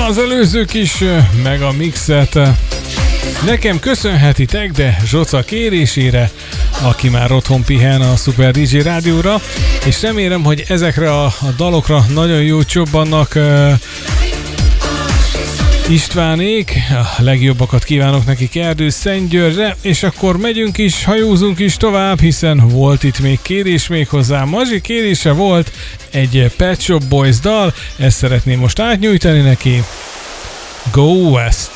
Az előző kis mega mixet nekem köszönhetitek, de Zsoca kérésére, aki már otthon pihen a Super DJ rádióra, és remélem, hogy ezekre a dalokra nagyon jó csobbannak Istvánék, a legjobbakat kívánok nekik Erdőszentgyörgyre, és akkor megyünk is, hajózunk is tovább, hiszen volt itt még kérés még hozzá. Mazsi kérése volt egy Pet Shop Boys dal, ezt szeretném most átnyújtani neki. Go West!